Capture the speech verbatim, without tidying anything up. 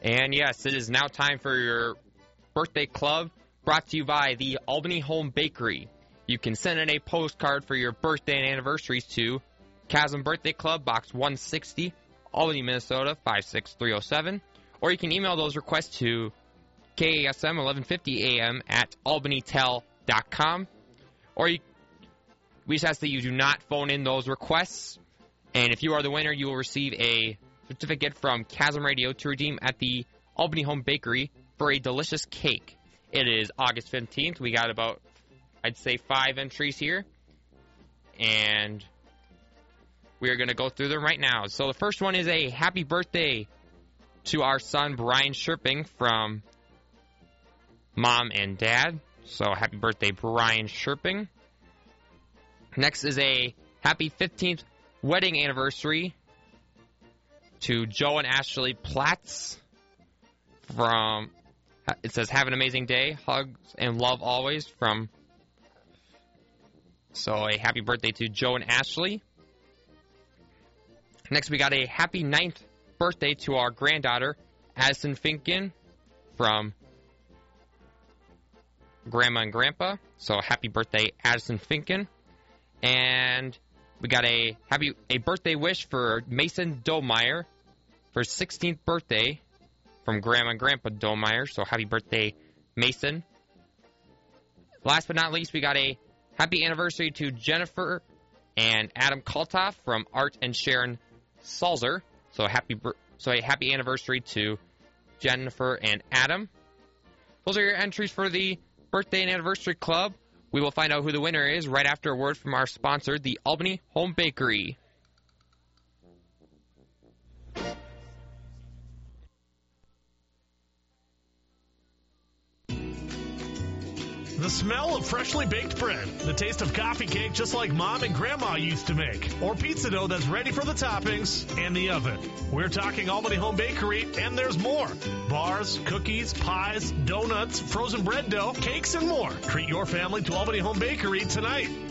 And yes, it is now time for your birthday club, brought to you by the Albany Home Bakery. You can send in a postcard for your birthday and anniversaries to Chasm Birthday Club, Box one sixty, Albany, Minnesota, five six three oh seven. Or you can email those requests to K A S M eleven fifty A M at albanytel dot com. Or you, we just ask that you do not phone in those requests. And if you are the winner, you will receive a certificate from Chasm Radio to redeem at the Albany Home Bakery for a delicious cake. It is August fifteenth. We got about, I'd say, five entries here. And we are going to go through them right now. So the first one is a happy birthday to our son, Brian Sherping, from Mom and Dad. So happy birthday, Brian Sherping. Next is a happy fifteenth wedding anniversary to Joe and Ashley Platts from, it says, have an amazing day, hugs and love always from, so a happy birthday to Joe and Ashley. Next, we got a happy ninth birthday to our granddaughter, Addison Finken, from Grandma and Grandpa. So, happy birthday, Addison Finken. And we got a happy a birthday wish for Mason Domeyer for his sixteenth birthday from Grandma and Grandpa Domeyer. So, happy birthday, Mason. Last but not least, we got a happy anniversary to Jennifer and Adam Kaltoff from Art and Sharon Salzer. So happy, so a happy anniversary to Jennifer and Adam. Those are your entries for the birthday and anniversary club. We will find out who the winner is right after a word from our sponsor, the Albany Home Bakery. The smell of freshly baked bread, the taste of coffee cake just like Mom and Grandma used to make, or pizza dough that's ready for the toppings and the oven. We're talking Albany Home Bakery, and there's more. Bars, cookies, pies, donuts, frozen bread dough, cakes, and more. Treat your family to Albany Home Bakery tonight.